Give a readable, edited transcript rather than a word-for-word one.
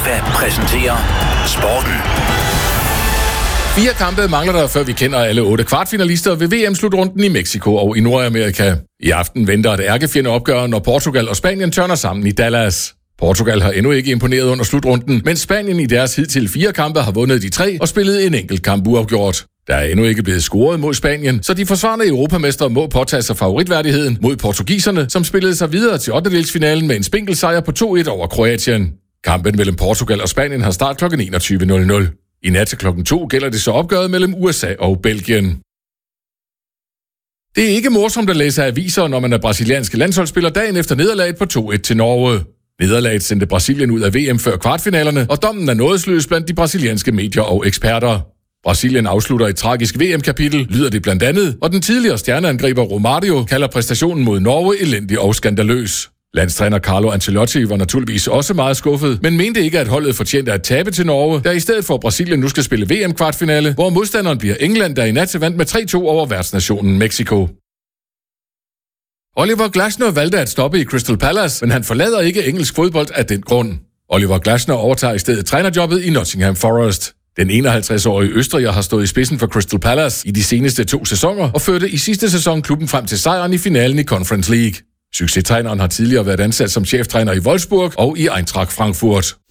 FIFA præsenterer Sporten. 4 kampe mangler der, før vi kender alle 8 kvartfinalister ved VM-slutrunden i Mexico og i Nordamerika. I aften venter et ærkefjendeopgør, når Portugal og Spanien tørner sammen i Dallas. Portugal har endnu ikke imponeret under slutrunden, men Spanien i deres hidtil 4 kampe har vundet de 3 og spillet en enkelt kamp uafgjort. Der er endnu ikke blevet scoret mod Spanien, så de forsvarende europamestre må påtage sig favoritværdigheden mod portugiserne, som spillede sig videre til 8-delsfinalen med en spinkel sejr på 2-1 over Kroatien. Kampen mellem Portugal og Spanien har start kl. 21.00. I nat til kl. 2 gælder det så opgøret mellem USA og Belgien. Det er ikke morsomt at læse aviser, når man er brasiliansk landsholdsspiller dagen efter nederlaget på 2-1 til Norge. Nederlaget sendte Brasilien ud af VM før kvartfinalerne, og dommen er nådesløs blandt de brasilianske medier og eksperter. Brasilien afslutter et tragisk VM-kapitel, lyder det blandt andet, og den tidligere stjerneangriber Romario kalder præstationen mod Norge elendig og skandaløs. Landstræner Carlo Ancelotti var naturligvis også meget skuffet, men mente ikke, at holdet fortjente at tabe til Norge, der i stedet for Brasilien nu skal spille VM-kvartfinale, hvor modstanderen bliver England, der i nat vandt med 3-2 over værtsnationen Mexico. Oliver Glasner valgte at stoppe i Crystal Palace, men han forlader ikke engelsk fodbold af den grund. Oliver Glasner overtager i stedet trænerjobbet i Nottingham Forest. Den 51-årige østriger har stået i spidsen for Crystal Palace i de seneste 2 sæsoner og førte i sidste sæson klubben frem til sejren i finalen i Conference League. Succestræneren har tidligere været ansat som cheftræner i Wolfsburg og i Eintracht Frankfurt.